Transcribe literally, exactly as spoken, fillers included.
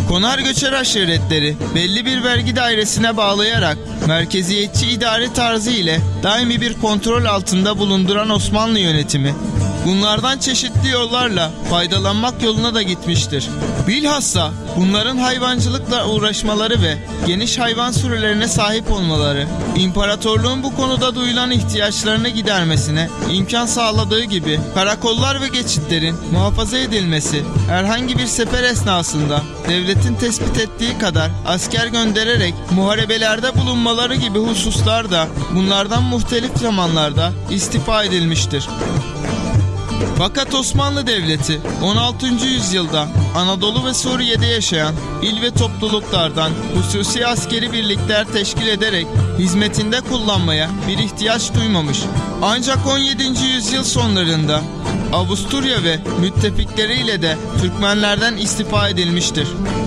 Konar göçer aşiretleri belli bir vergi dairesine bağlayarak merkeziyetçi idare tarzı ile daimi bir kontrol altında bulunduran Osmanlı yönetimi, bunlardan çeşitli yollarla faydalanmak yoluna da gitmiştir. Bilhassa bunların hayvancılıkla uğraşmaları ve geniş hayvan sürülerine sahip olmaları, imparatorluğun bu konuda duyulan ihtiyaçlarını gidermesine imkan sağladığı gibi karakollar ve geçitlerin muhafaza edilmesi, herhangi bir sefer esnasında devletin tespit ettiği kadar asker göndererek muharebelerde bulunmaları gibi hususlar da bunlardan muhtelif zamanlarda istifa edilmiştir. Fakat Osmanlı Devleti on altıncı yüzyılda Anadolu ve Suriye'de yaşayan il ve topluluklardan hususi askeri birlikler teşkil ederek hizmetinde kullanmaya bir ihtiyaç duymamış. Ancak on yedinci yüzyıl sonlarında Avusturya ve müttefikleriyle de Türkmenlerden istifa edilmiştir.